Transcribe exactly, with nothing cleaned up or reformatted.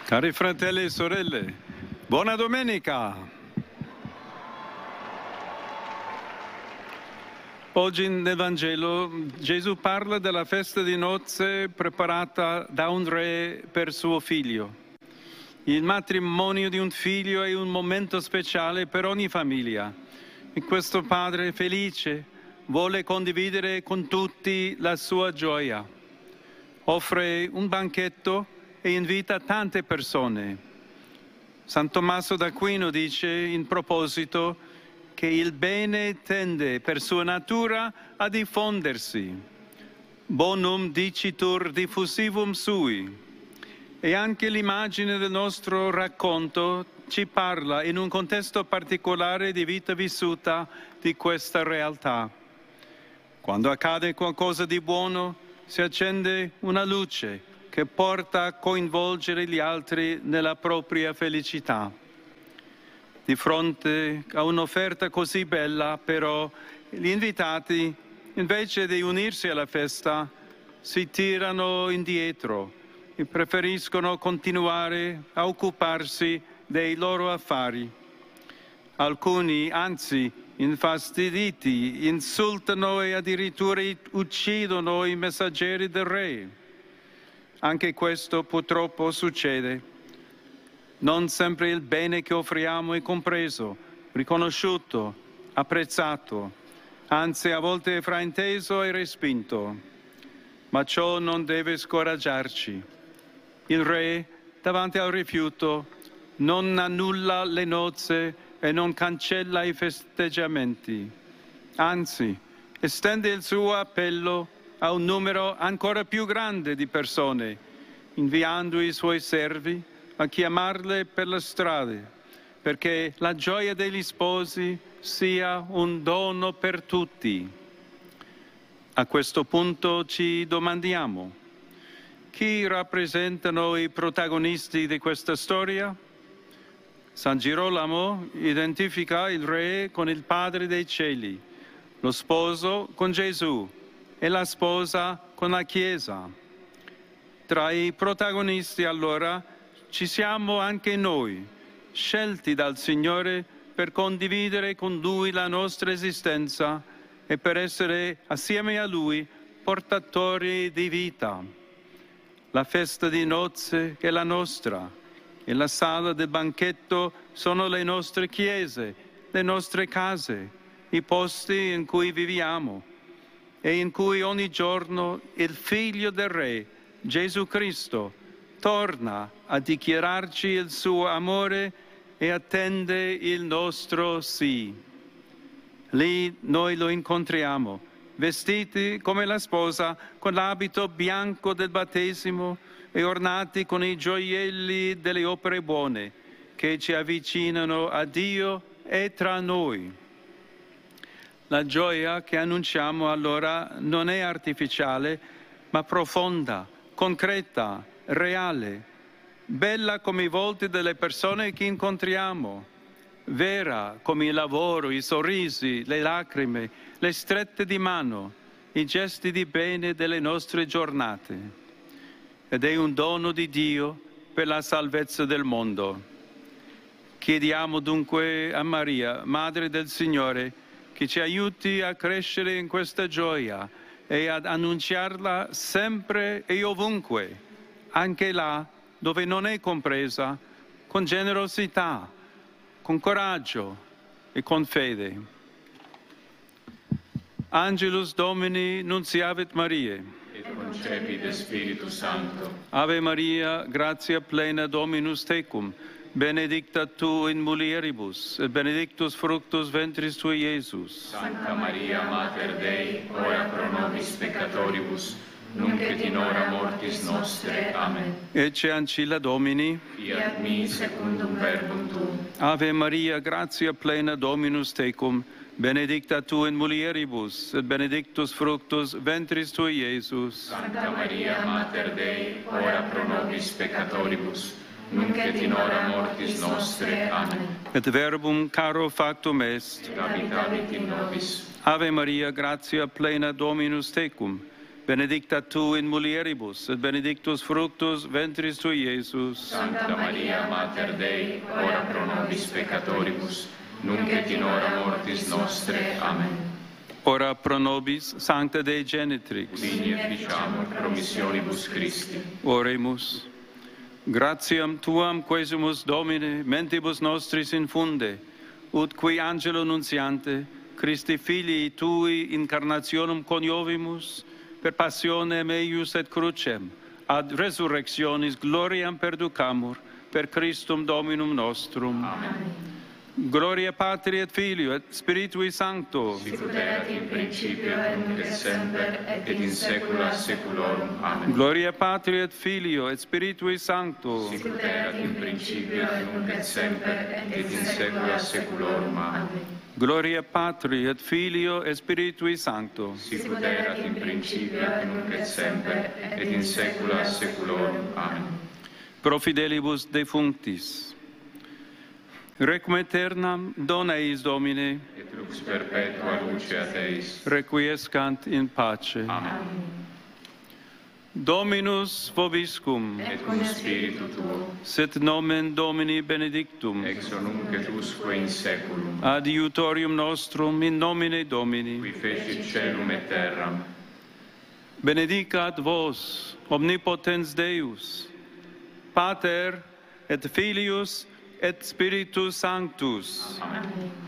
Cari fratelli e sorelle, buona domenica! Oggi nel Vangelo Gesù parla della festa di nozze preparata da un re per suo figlio. Il matrimonio di un figlio è un momento speciale per ogni famiglia e questo padre felice vuole condividere con tutti la sua gioia. Offre un banchetto e invita tante persone. San Tommaso d'Aquino dice in proposito che il bene tende per sua natura a diffondersi. Bonum dicitur diffusivum sui. E anche l'immagine del nostro racconto ci parla in un contesto particolare di vita vissuta di questa realtà. Quando accade qualcosa di buono, si accende una luce che porta a coinvolgere gli altri nella propria felicità. Di fronte a un'offerta così bella, però, gli invitati, invece di unirsi alla festa, si tirano indietro e preferiscono continuare a occuparsi dei loro affari. Alcuni, anzi, infastiditi, insultano e addirittura uccidono i messaggeri del re. Anche questo purtroppo succede. Non sempre il bene che offriamo è compreso, riconosciuto, apprezzato, anzi a volte è frainteso e respinto. Ma ciò non deve scoraggiarci. Il re, davanti al rifiuto, non annulla le nozze e non cancella i festeggiamenti. Anzi, estende il suo appello a un numero ancora più grande di persone, inviando i suoi servi a chiamarle per le strade, perché la gioia degli sposi sia un dono per tutti. A questo punto ci domandiamo: chi rappresentano i protagonisti di questa storia? San Girolamo identifica il re con il Padre dei Cieli, lo sposo con Gesù e la sposa con la Chiesa. Tra i protagonisti allora ci siamo anche noi, scelti dal Signore per condividere con Lui la nostra esistenza e per essere assieme a Lui portatori di vita. La festa di nozze è la nostra e la sala del banchetto sono le nostre chiese, le nostre case, i posti in cui viviamo e in cui ogni giorno il Figlio del Re, Gesù Cristo, torna a dichiararci il suo amore e attende il nostro sì. Lì noi lo incontriamo, vestiti come la sposa, con l'abito bianco del battesimo e ornati con i gioielli delle opere buone che ci avvicinano a Dio e tra noi. La gioia che annunciamo allora non è artificiale, ma profonda, concreta, reale, bella come i volti delle persone che incontriamo, vera come il lavoro, i sorrisi, le lacrime, le strette di mano, i gesti di bene delle nostre giornate. Ed è un dono di Dio per la salvezza del mondo. Chiediamo dunque a Maria, Madre del Signore, che ci aiuti a crescere in questa gioia e ad annunciarla sempre e ovunque, anche là dove non è compresa, con generosità, con coraggio e con fede. Angelus Domini nuntiavit Mariae. Et concepit Spiritus Sancto. Ave Maria, gratia plena Dominus tecum, benedicta tu in mulieribus, et benedictus fructus ventris tui, Iesus. Sancta Maria, Mater Dei, ora pro nobis peccatoribus, nunc et in hora mortis nostre. Amen. Ecce ancilla Domini. Fiat mi secundum verbum tuum. Ave Maria, gratia plena Dominus tecum, benedicta tu in mulieribus, et benedictus fructus ventris tui, Iesus. Sancta Maria, Mater Dei, ora pro nobis peccatoribus, nunc et in hora mortis nostre. Amen. Et verbum caro factum est. Et habitavit in nobis. Ave Maria, gratia plena Dominus tecum, benedicta tu in mulieribus, et benedictus fructus ventris tui, Iesus. Sancta Maria, Mater Dei, ora pro nobis peccatoribus, nunc et in hora mortis nostre. Amen. Ora pro nobis, Sancta Dei Genitrix. Vini et ficiamur promissionibus Christi. Oremus. Gratiam tuam quesumus, Domine, mentibus nostris infunde, ut qui angelo nunciante, Christi filii tui incarnationem coniovimus, per passionem eius et crucem, ad resurrectionis gloriam perducamur, per Christum Dominum nostrum. Amen. Gloria Patri et Filio et Spiritui Sancto. Sicut erat in principio et nunc et semper et in saecula saeculorum. Amen. Gloria Patri et Filio et Spiritui Sancto. Sicut erat in principio et nunc et semper et in saecula saeculorum. Amen. Gloria Patri et Filio et Spiritui Sancto. Sicut erat in principio et nunc et semper et in saecula saeculorum. Amen. Pro fidelibus defunctis. Requiem aeternam dona eis, Domine. Et lux perpetua luceat eis. Requiescant in pace. Amen. Dominus vobiscum. Et cum spiritu tuo. Sit nomen Domini benedictum. Ex nunc et usque in saeculum. Adiutorium nostrum in nomine Domini. Qui fecit caelum et terram. Benedicat vos, omnipotens Deus, Pater et Filius et Spiritus Sanctus. Amen.